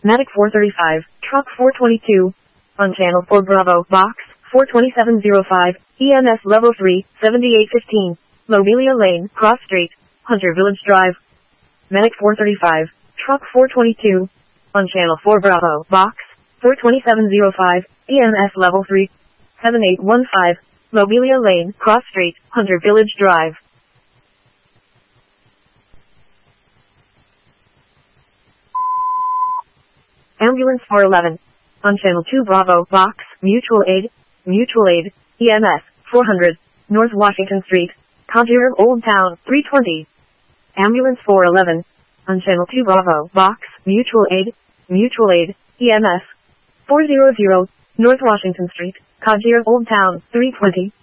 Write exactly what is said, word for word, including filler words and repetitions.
Medic four thirty-five, Truck four twenty-two. On Channel four Bravo, Box four twenty-seven oh five, E M S Level three, seventy-eight fifteen. Lobelia Lane, Cross Street, Hunter Village Drive. Medic four thirty-five, Truck four twenty-two. On Channel four Bravo, Box four twenty-seven oh five, E M S Level three, seventy-eight fifteen. Lobelia Lane, Cross Street, Hunter Village Drive. Ambulance four eleven. On Channel two Bravo, Box, Mutual Aid, Mutual Aid, E M S, four hundred, North Washington Street, Conjurer Old Town, three twenty. Ambulance four eleven. On Channel two Bravo, Box, Mutual Aid, Mutual Aid, E M S, four hundred, North Washington Street, Conjurer Old Town, three twenty.